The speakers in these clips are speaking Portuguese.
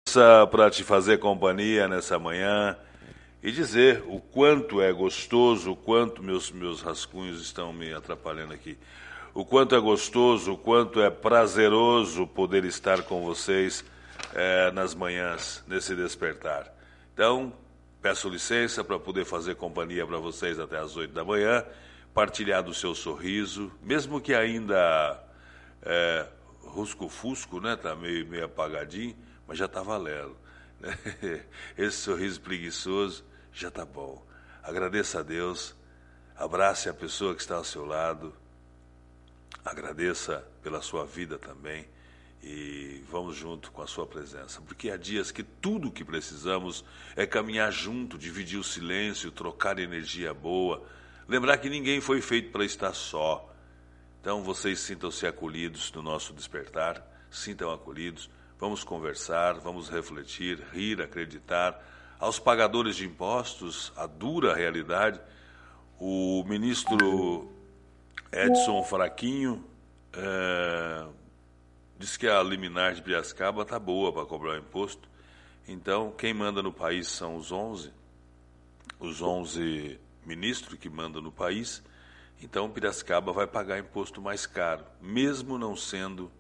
Para te fazer companhia nessa manhã e dizer o quanto é gostoso, o quanto meus rascunhos estão me atrapalhando aqui, o quanto é gostoso, o quanto é prazeroso poder estar com vocês nas manhãs, nesse despertar. Então, peço licença para poder fazer companhia para vocês até as 8 da manhã, partilhar do seu sorriso, mesmo que ainda rusco-fusco, né? Tá meio apagadinho, mas já está valendo. Esse sorriso preguiçoso já está bom. Agradeça a Deus, abrace a pessoa que está ao seu lado, agradeça pela sua vida também e vamos junto com a sua presença. Porque há dias que tudo o que precisamos é caminhar junto, dividir o silêncio, trocar energia boa, lembrar que ninguém foi feito para estar só. Então vocês sintam-se acolhidos no nosso despertar, sintam acolhidos. Vamos conversar, vamos refletir, rir, acreditar. Aos pagadores de impostos, a dura realidade, o ministro Edson Fraquinho disse que a liminar de Piracicaba está boa para cobrar o imposto. Então, quem manda no país são os 11 ministros que mandam no país. Então, Piracicaba vai pagar imposto mais caro, mesmo não sendo,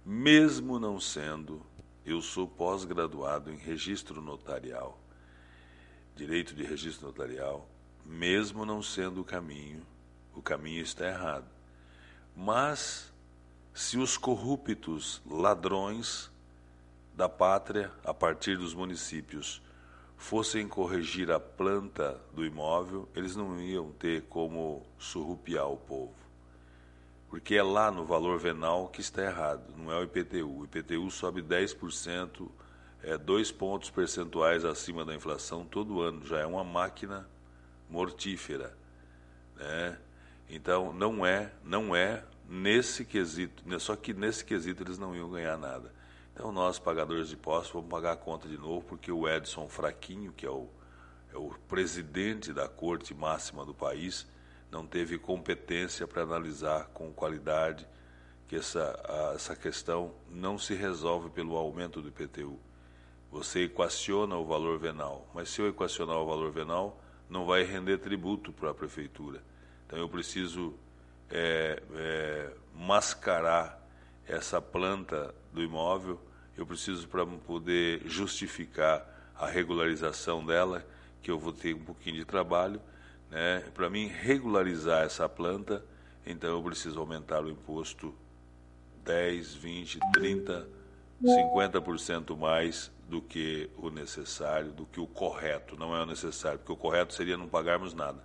eu sou pós-graduado em registro notarial, direito de registro notarial, mesmo não sendo o caminho está errado. Mas, se os corruptos ladrões da pátria, a partir dos municípios, fossem corrigir a planta do imóvel, eles não iam ter como surrupiar o povo. Porque é lá no valor venal que está errado, não é o IPTU. O IPTU sobe 10%, 2 pontos percentuais acima da inflação todo ano. Já é uma máquina mortífera, né? Então, não é nesse quesito, só que nesse quesito eles não iam ganhar nada. Então, nós, pagadores de impostos, vamos pagar a conta de novo, porque o Edson Fraquinho, que é o presidente da Corte Máxima do país, não teve competência para analisar com qualidade que essa questão não se resolve pelo aumento do IPTU. Você equaciona o valor venal, mas se eu equacionar o valor venal, não vai render tributo para a prefeitura. Então eu preciso mascarar essa planta do imóvel, eu preciso, para poder justificar a regularização dela, que eu vou ter um pouquinho de trabalho, né? Para mim regularizar essa planta, então eu preciso aumentar o imposto 10, 20, 30, 50% mais do que o necessário, do que o correto. Não é o necessário, porque o correto seria não pagarmos nada.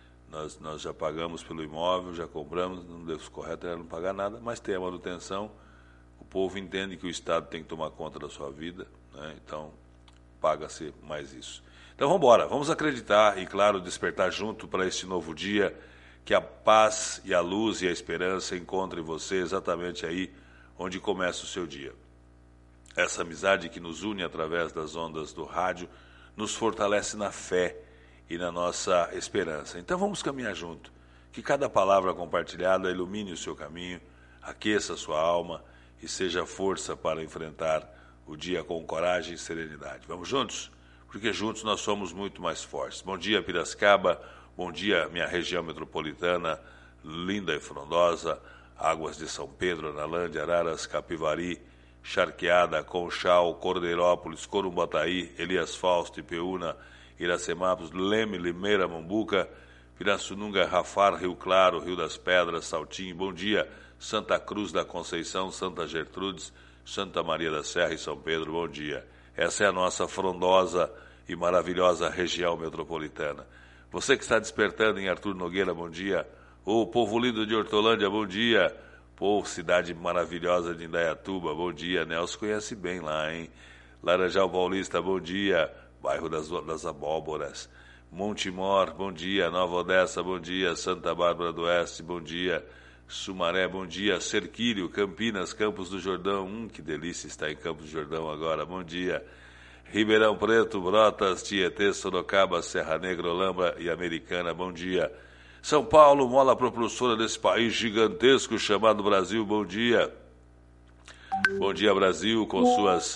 Nós já pagamos pelo imóvel, já compramos, o correto era não pagar nada, mas tem a manutenção. O povo entende que o Estado tem que tomar conta da sua vida, né? Então paga-se mais isso. Então vamos embora, vamos acreditar e, claro, despertar junto para este novo dia, que a paz e a luz e a esperança encontrem você exatamente aí onde começa o seu dia. Essa amizade que nos une através das ondas do rádio nos fortalece na fé e na nossa esperança. Então vamos caminhar junto, que cada palavra compartilhada ilumine o seu caminho, aqueça a sua alma e seja força para enfrentar o dia com coragem e serenidade. Vamos juntos? Porque juntos nós somos muito mais fortes. Bom dia, Piracicaba, bom dia, minha região metropolitana, linda e frondosa, Águas de São Pedro, Analândia, Araras, Capivari, Charqueada, Conchal, Cordeirópolis, Corumbataí, Elias Fausto, Ipeúna, Iracemápolis, Leme, Limeira, Mombuca, Pirassununga, Rafar, Rio Claro, Rio das Pedras, Saltinho, bom dia, Santa Cruz da Conceição, Santa Gertrudes, Santa Maria da Serra e São Pedro, bom dia. Essa é a nossa frondosa e maravilhosa região metropolitana. Você que está despertando em Arthur Nogueira, bom dia. O povo lindo de Hortolândia, bom dia. Povo, cidade maravilhosa de Indaiatuba, bom dia. Nelson conhece bem lá, hein? Laranjal Paulista, bom dia. Bairro das Abóboras. Montemor, bom dia. Nova Odessa, bom dia. Santa Bárbara do Oeste, bom dia. Sumaré, bom dia. Cerquilho, Campinas, Campos do Jordão. Que delícia estar em Campos do Jordão agora. Bom dia. Ribeirão Preto, Brotas, Tietê, Sorocaba, Serra Negra, Olambra e Americana. Bom dia. São Paulo, mola propulsora desse país gigantesco chamado Brasil. Bom dia. Bom dia, Brasil, com suas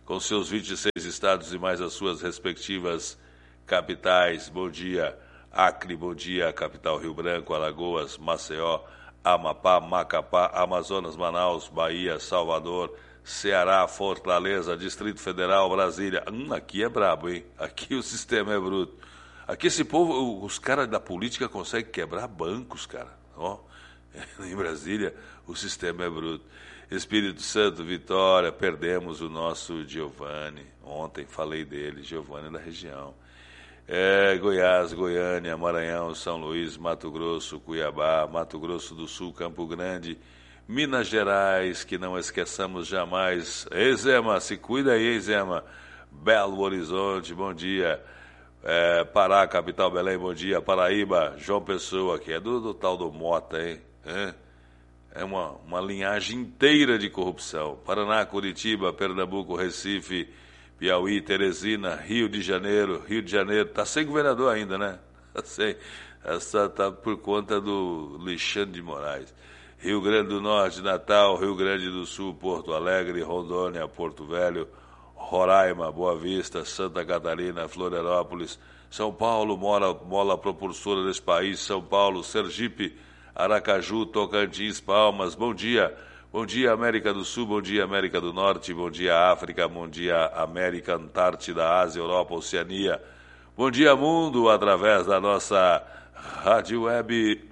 com seus 26 estados e mais as suas respectivas capitais. Bom dia, Acre, bom dia, capital Rio Branco, Alagoas, Maceió, Amapá, Macapá, Amazonas, Manaus, Bahia, Salvador, Ceará, Fortaleza, Distrito Federal, Brasília. Aqui é brabo, hein? Aqui o sistema é bruto. Aqui esse povo, os caras da política conseguem quebrar bancos, cara. Ó, em Brasília o sistema é bruto. Espírito Santo, Vitória, perdemos o nosso Giovanni. Ontem falei dele, Giovanni da região. Goiás, Goiânia, Maranhão, São Luís, Mato Grosso, Cuiabá, Mato Grosso do Sul, Campo Grande, Minas Gerais, que não esqueçamos jamais. Ei, Zema, se cuida aí, Zema. Belo Horizonte, bom dia. Pará, capital Belém, bom dia. Paraíba, João Pessoa, que é do tal do Mota, hein? É uma linhagem inteira de corrupção. Paraná, Curitiba, Pernambuco, Recife, Piauí, Teresina, Rio de Janeiro. Rio de Janeiro, tá sem governador ainda, né? Tá sem. Essa tá por conta do Alexandre de Moraes. Rio Grande do Norte, Natal, Rio Grande do Sul, Porto Alegre, Rondônia, Porto Velho, Roraima, Boa Vista, Santa Catarina, Florianópolis, São Paulo, mola propulsora desse país, São Paulo, Sergipe, Aracaju, Tocantins, Palmas. Bom dia. Bom dia, América do Sul, bom dia, América do Norte, bom dia, África, bom dia, América, Antártida, Ásia, Europa, Oceania. Bom dia, mundo, através da nossa rádio web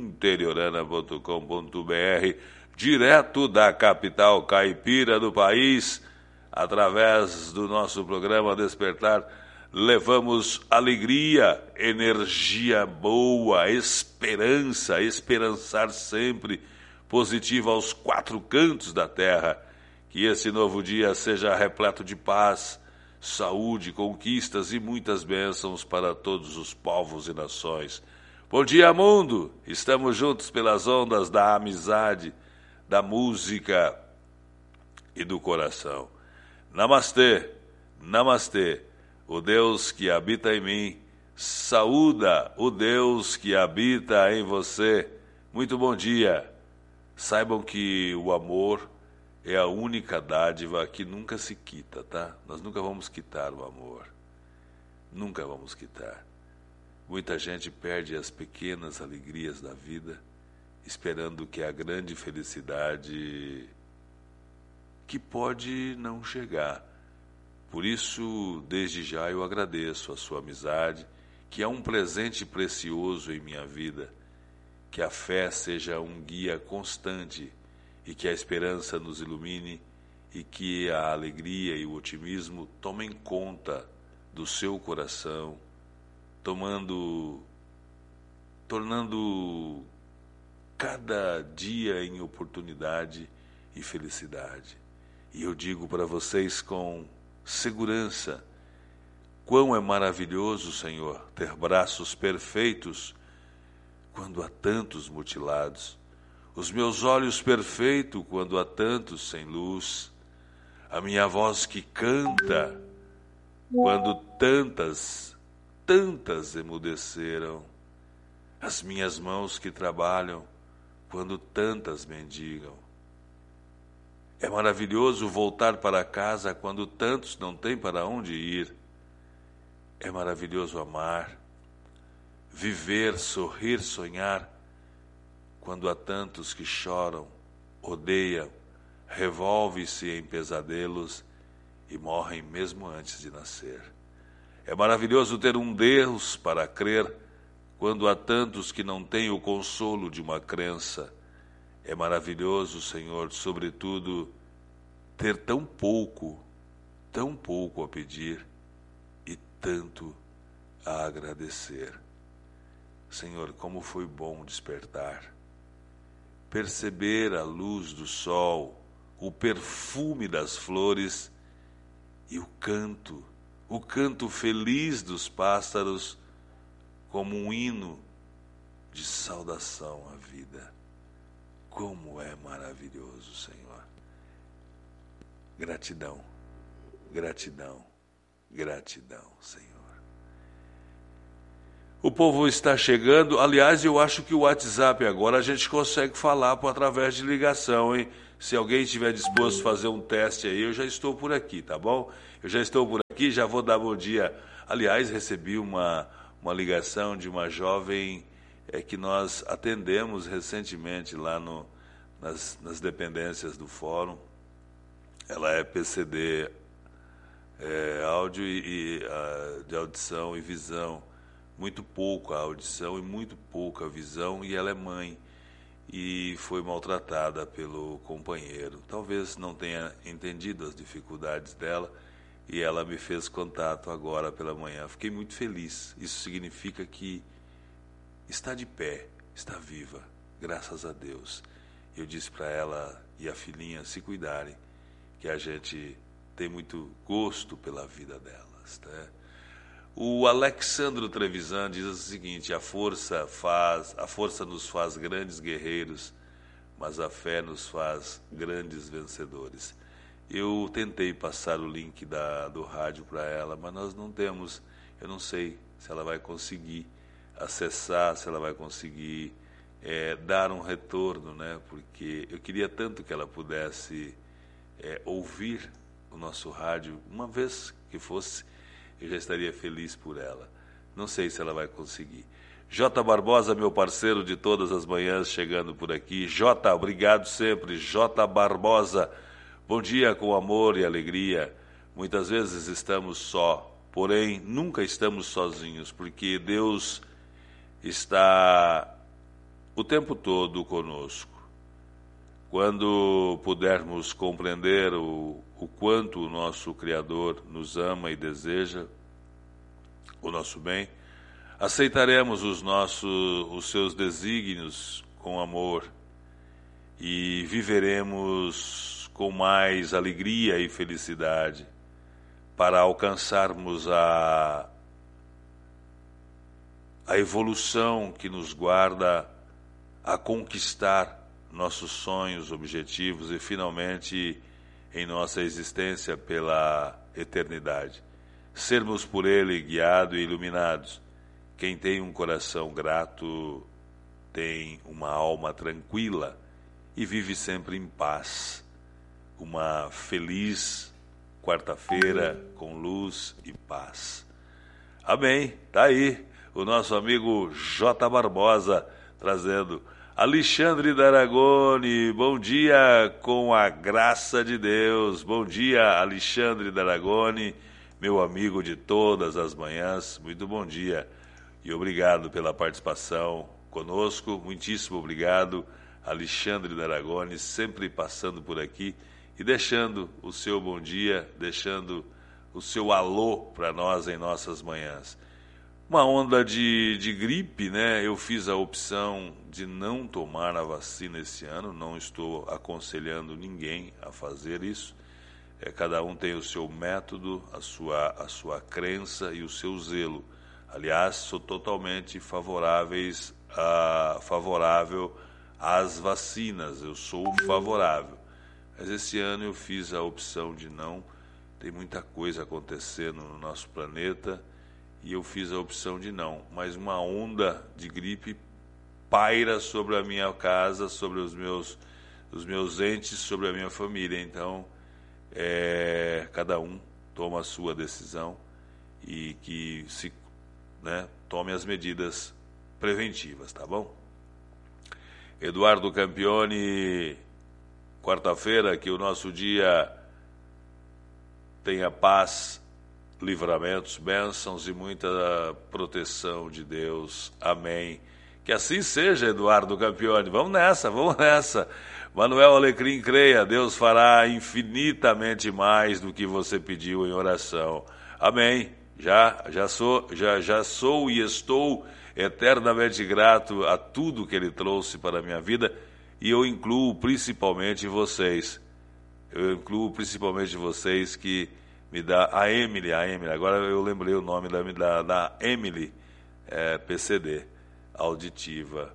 interiorana.com.br, direto da capital caipira do país, através do nosso programa Despertar. Levamos alegria, energia boa, esperança, esperançar sempre, positiva aos quatro cantos da terra. Que esse novo dia seja repleto de paz, saúde, conquistas e muitas bênçãos para todos os povos e nações. Bom dia, mundo! Estamos juntos pelas ondas da amizade, da música e do coração. Namastê, namastê. O Deus que habita em mim, saúda o Deus que habita em você. Muito bom dia. Saibam que o amor é a única dádiva que nunca se quita, tá? Nós nunca vamos quitar o amor. Nunca vamos quitar. Muita gente perde as pequenas alegrias da vida, esperando que a grande felicidade que pode não chegar. Por isso, desde já eu agradeço a sua amizade, que é um presente precioso em minha vida, que a fé seja um guia constante e que a esperança nos ilumine e que a alegria e o otimismo tomem conta do seu coração, tornando cada dia em oportunidade e felicidade. E eu digo para vocês com segurança, quão é maravilhoso, Senhor, ter braços perfeitos quando há tantos mutilados, os meus olhos perfeitos quando há tantos sem luz, a minha voz que canta quando tantas emudeceram, as minhas mãos que trabalham quando tantas mendigam. É maravilhoso voltar para casa quando tantos não têm para onde ir. É maravilhoso amar, viver, sorrir, sonhar, quando há tantos que choram, odeiam, revolvem-se em pesadelos e morrem mesmo antes de nascer. É maravilhoso ter um Deus para crer, quando há tantos que não têm o consolo de uma crença. É maravilhoso, Senhor, sobretudo, ter tão pouco a pedir e tanto a agradecer. Senhor, como foi bom despertar, perceber a luz do sol, o perfume das flores e o canto feliz dos pássaros como um hino de saudação à vida. Como é maravilhoso, Senhor. Gratidão, gratidão, gratidão, Senhor. O povo está chegando. Aliás, eu acho que o WhatsApp agora a gente consegue falar através de ligação, hein? Se alguém estiver disposto a fazer um teste aí, eu já estou por aqui, tá bom? Eu já estou por aqui, já vou dar bom dia. Aliás, recebi uma ligação de uma jovem que nós atendemos recentemente lá nas dependências do fórum. Ela é PCD, áudio de audição e visão. Muito pouco a audição e muito pouco a visão, e ela é mãe. E foi maltratada pelo companheiro. Talvez não tenha entendido as dificuldades dela, e ela me fez contato agora pela manhã. Fiquei muito feliz. Isso significa que está de pé, está viva, graças a Deus. Eu disse para ela e a filhinha se cuidarem, que a gente tem muito gosto pela vida delas, né? O Alexandro Trevisan diz o seguinte: a força nos faz grandes guerreiros, mas a fé nos faz grandes vencedores. Eu tentei passar o link do rádio para ela, mas nós não temos. Eu não sei se ela vai conseguir acessar, se ela vai conseguir dar um retorno, né? Porque eu queria tanto que ela pudesse ouvir o nosso rádio, uma vez que fosse. Eu já estaria feliz por ela. Não sei se ela vai conseguir. J. Barbosa, meu parceiro de todas as manhãs, chegando por aqui. J, obrigado sempre. J. Barbosa, bom dia com amor e alegria. Muitas vezes estamos só, porém nunca estamos sozinhos, porque Deus está o tempo todo conosco. Quando pudermos compreender o quanto o nosso Criador nos ama e deseja o nosso bem, aceitaremos os seus desígnios com amor e viveremos com mais alegria e felicidade para alcançarmos a evolução que nos guarda a conquistar nossos sonhos, objetivos e finalmente em nossa existência pela eternidade. Sermos por Ele guiados e iluminados. Quem tem um coração grato tem uma alma tranquila e vive sempre em paz. Uma feliz quarta-feira com luz e paz. Amém. Tá aí o nosso amigo J. Barbosa trazendo. Alexandre D'Aragone, bom dia com a graça de Deus. Bom dia, Alexandre D'Aragone, meu amigo de todas as manhãs. Muito bom dia e obrigado pela participação conosco. Muitíssimo obrigado, Alexandre D'Aragone, sempre passando por aqui e deixando o seu bom dia, deixando o seu alô para nós em nossas manhãs. Uma onda de gripe, né? Eu fiz a opção de não tomar a vacina esse ano, não estou aconselhando ninguém a fazer isso. Cada um tem o seu método, a sua crença e o seu zelo. Aliás, sou totalmente favorável às vacinas, eu sou favorável. Mas esse ano eu fiz a opção de não, tem muita coisa acontecendo no nosso planeta, e eu fiz a opção de não, mas uma onda de gripe paira sobre a minha casa, sobre os meus entes, sobre a minha família. Então, cada um toma a sua decisão e que tome as medidas preventivas, tá bom? Eduardo Campione, quarta-feira, que o nosso dia tenha paz, livramentos, bênçãos e muita proteção de Deus. Amém. Que assim seja, Eduardo Campione. Vamos nessa. Manuel Alecrim, creia, Deus fará infinitamente mais do que você pediu em oração. Amém. Já sou e estou eternamente grato a tudo que Ele trouxe para a minha vida, e eu incluo principalmente vocês. Que me dá a Emily, agora eu lembrei o nome da Emily, PCD, auditiva.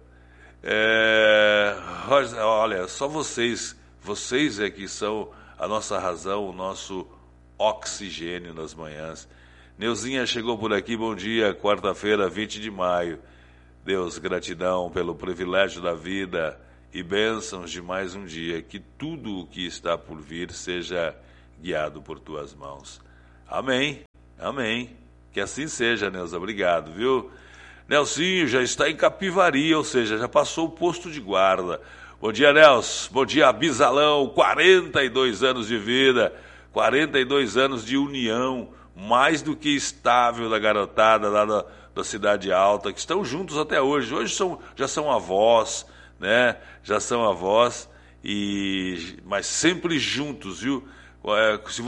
Olha, só vocês é que são a nossa razão, o nosso oxigênio nas manhãs. Neuzinha chegou por aqui, bom dia, quarta-feira, 20 de maio. Deus, gratidão pelo privilégio da vida e bênçãos de mais um dia. Que tudo o que está por vir seja guiado por tuas mãos. Amém, amém. Que assim seja, Neuza. Obrigado, viu? Nelsinho já está em Capivari, ou seja, já passou o posto de guarda. Bom dia, Nelson. Bom dia, Bisalão. 42 anos de vida, 42 anos de união, mais do que estável da garotada lá da Cidade Alta, que estão juntos até hoje. Hoje já são avós, né? Já são avós, mas sempre juntos, viu? Se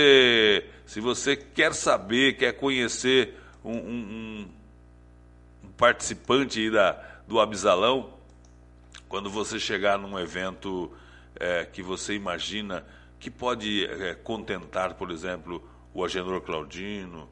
você quer saber, quer conhecer um participante aí do Abisalão, quando você chegar num evento que você imagina que pode contentar, por exemplo, o Agenor Claudino,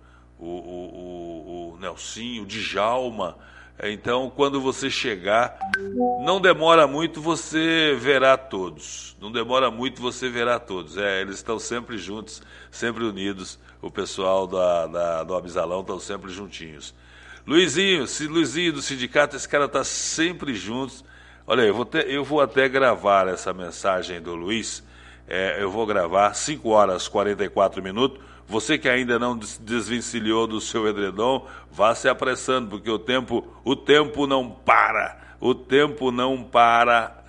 o Nelsinho, o Djalma. Então, quando você chegar, não demora muito, você verá todos. Não demora muito, você verá todos. Eles estão sempre juntos, sempre unidos. O pessoal do Abisalão estão sempre juntinhos. Luizinho do sindicato, esse cara está sempre juntos. Olha, eu vou até gravar essa mensagem do Luiz. Eu vou gravar 5 horas e 44 minutos. Você que ainda não desvencilhou do seu edredom, vá se apressando, porque o tempo não para. O tempo não para.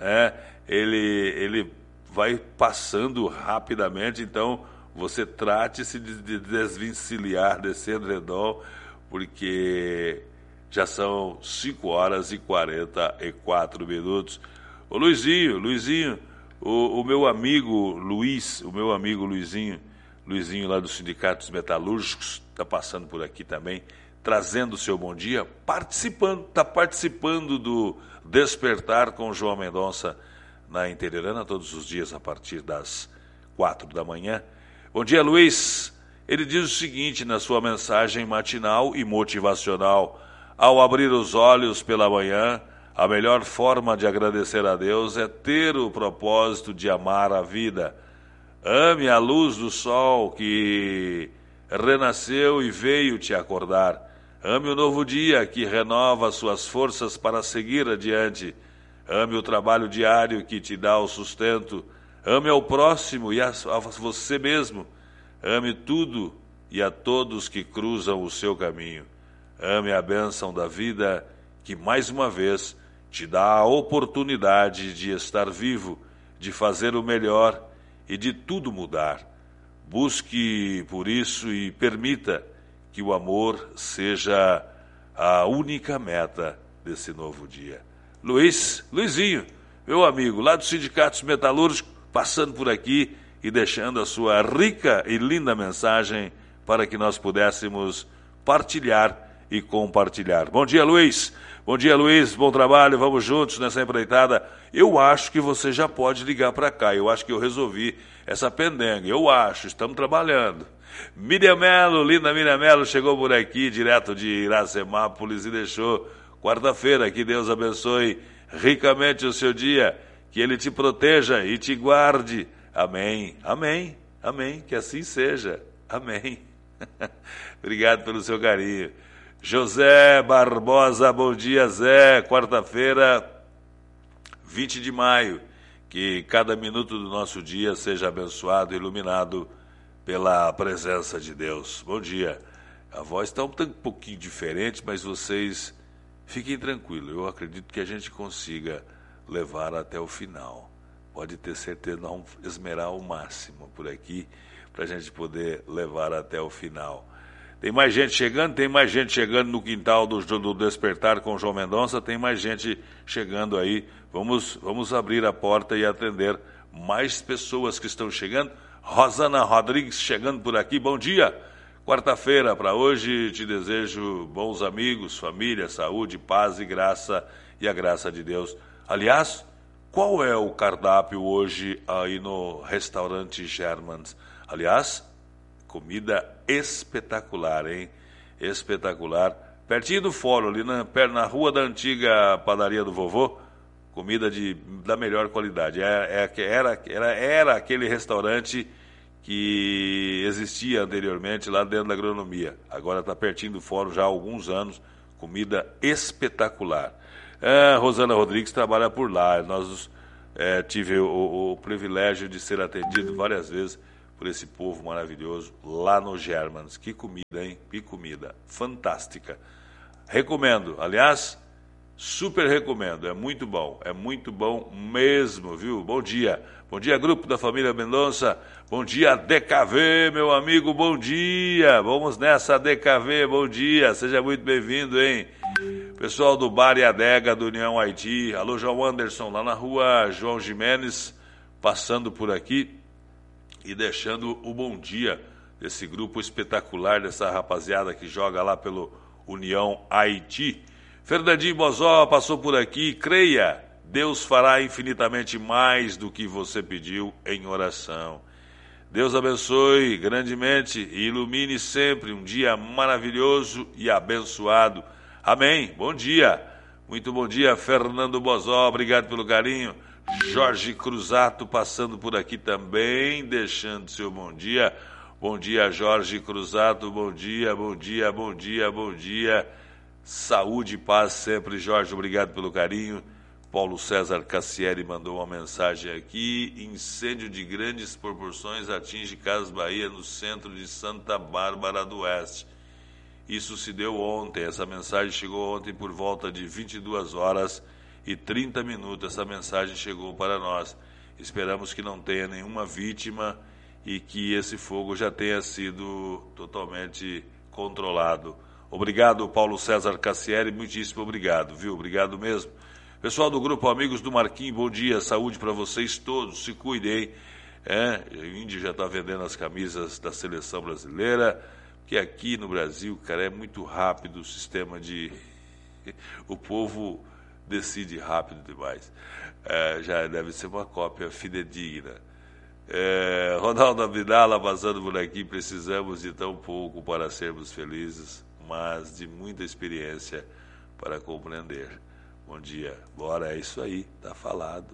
Ele vai passando rapidamente, então você trate-se de desvencilhar desse edredom, porque já são 5 horas e 44 minutos. Ô Luizinho, o meu amigo Luizinho lá dos Sindicatos Metalúrgicos, está passando por aqui também, trazendo o seu bom dia, está participando do Despertar com João Mendonça na Interiorana, todos os dias a partir das 4 da manhã. Bom dia, Luiz. Ele diz o seguinte na sua mensagem matinal e motivacional: ao abrir os olhos pela manhã, a melhor forma de agradecer a Deus é ter o propósito de amar a vida. Ame a luz do sol que renasceu e veio te acordar. Ame o novo dia que renova suas forças para seguir adiante. Ame o trabalho diário que te dá o sustento. Ame ao próximo e a você mesmo. Ame tudo e a todos que cruzam o seu caminho. Ame a bênção da vida que, mais uma vez, te dá a oportunidade de estar vivo, de fazer o melhor e de tudo mudar. Busque por isso e permita que o amor seja a única meta desse novo dia. Luizinho, meu amigo, lá dos Sindicatos Metalúrgicos, passando por aqui e deixando a sua rica e linda mensagem para que nós pudéssemos partilhar e compartilhar. Bom dia, Luiz. Bom dia, Luiz. Bom trabalho. Vamos juntos nessa empreitada. Eu acho que você já pode ligar para cá. Eu acho que eu resolvi essa pendenga. Eu acho. Estamos trabalhando. Miriam Melo, linda Miriam Melo, chegou por aqui, direto de Iracemápolis, e deixou quarta-feira. Que Deus abençoe ricamente o seu dia. Que Ele te proteja e te guarde. Amém. Amém. Amém. Que assim seja. Amém. Obrigado pelo seu carinho. José Barbosa, bom dia, Zé. Quarta-feira, 20 de maio. Que cada minuto do nosso dia seja abençoado e iluminado pela presença de Deus. Bom dia. A voz está um pouquinho diferente, mas vocês fiquem tranquilos. Eu acredito que a gente consiga levar até o final. Pode ter certeza, nós vamos esmerar o máximo por aqui para a gente poder levar até o final. Tem mais gente chegando no quintal do Despertar com o João Mendonça, tem mais gente chegando aí. Vamos abrir a porta e atender mais pessoas que estão chegando. Rosana Rodrigues chegando por aqui, bom dia. Quarta-feira para hoje, te desejo bons amigos, família, saúde, paz e graça, e a graça de Deus. Aliás, qual é o cardápio hoje aí no restaurante Germans? Aliás, comida espetacular, hein? Espetacular. Pertinho do fórum, ali na rua da antiga padaria do vovô, comida da melhor qualidade. Era aquele restaurante que existia anteriormente lá dentro da agronomia. Agora está pertinho do fórum já há alguns anos. Comida espetacular. Rosana Rodrigues trabalha por lá. tive o privilégio de ser atendido várias vezes por esse povo maravilhoso lá no Germans. Que comida, hein? Que comida fantástica. Recomendo, aliás, super recomendo, é muito bom mesmo, viu? Bom dia, grupo da família Mendonça, bom dia DKV, meu amigo, bom dia, vamos nessa DKV, bom dia, seja muito bem-vindo, hein? Pessoal do Bar e Adega do União Haiti, alô João Anderson, lá na rua João Jimenez, passando por aqui e deixando o bom dia desse grupo espetacular, dessa rapaziada que joga lá pelo União Haiti. Fernandinho Bozó passou por aqui, creia, Deus fará infinitamente mais do que você pediu em oração. Deus abençoe grandemente e ilumine sempre um dia maravilhoso e abençoado. Amém. Bom dia. Muito bom dia, Fernando Bozó. Obrigado pelo carinho. Jorge Cruzato passando por aqui também, deixando seu bom dia. Bom dia, Jorge Cruzato. Bom dia, bom dia, bom dia, bom dia. Saúde e paz sempre, Jorge. Obrigado pelo carinho. Paulo César Cassieri mandou uma mensagem aqui. Incêndio de grandes proporções atinge Casas Bahia, no centro de Santa Bárbara do Oeste. Isso se deu ontem. Essa mensagem chegou ontem por volta de 22h30. Essa mensagem chegou para nós. Esperamos que não tenha nenhuma vítima e que esse fogo já tenha sido totalmente controlado. Obrigado, Paulo César Cassieri. Muitíssimo obrigado, viu? Obrigado mesmo. Pessoal do Grupo Amigos do Marquinhos, bom dia, saúde para vocês todos, se cuidem. O Índio já está vendendo as camisas da seleção brasileira, que aqui no Brasil, cara, é muito rápido o sistema de... O povo decide rápido demais. Já deve ser uma cópia fidedigna. Ronaldo Abdala passando por aqui, precisamos de tão pouco para sermos felizes, mas de muita experiência para compreender. Bom dia. Bora, é isso aí. Tá falado.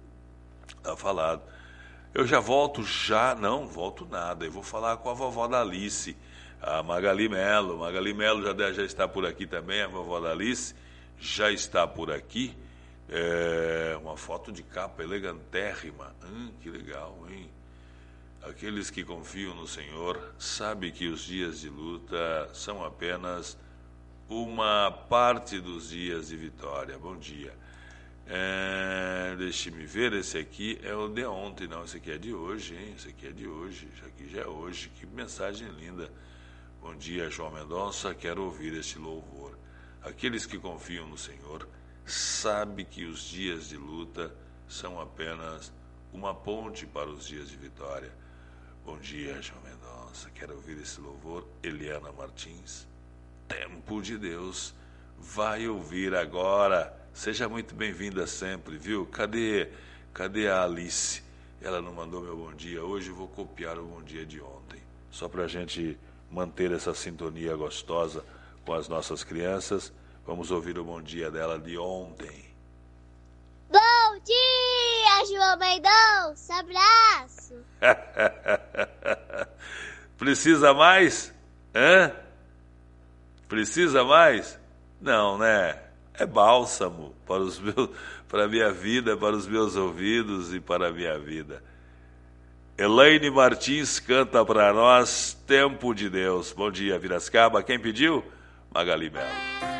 Eu já volto não volto nada. Eu vou falar com a vovó da Alice, a Magali Melo. Magali Melo já está por aqui também, a vovó da Alice já está por aqui. Uma foto de capa elegantérrima. Que legal, hein? Aqueles que confiam no Senhor sabem que os dias de luta são apenas uma parte dos dias de vitória. Bom dia. Deixe-me ver, esse aqui é o de ontem, não, esse aqui é de hoje, hein? Esse aqui é de hoje, isso aqui já é hoje. Que mensagem linda. Bom dia, João Mendonça, quero ouvir este louvor. Aqueles que confiam no Senhor sabem que os dias de luta são apenas uma ponte para os dias de vitória. Bom dia, João Mendonça, quero ouvir esse louvor. Eliana Martins, Tempo de Deus, vai ouvir agora. Seja muito bem-vinda sempre, viu? Cadê a Alice? Ela não mandou meu bom dia hoje, eu vou copiar o bom dia de ontem, só para a gente manter essa sintonia gostosa com as nossas crianças. Vamos ouvir o bom dia dela de ontem. Bom dia, João Mendonça, abraço. Precisa mais? Precisa mais? Não, né? É bálsamo para a minha vida, para os meus ouvidos e para a minha vida. Elaine Martins canta para nós Tempo de Deus. Bom dia, Piracicaba. Quem pediu? Magali Melo.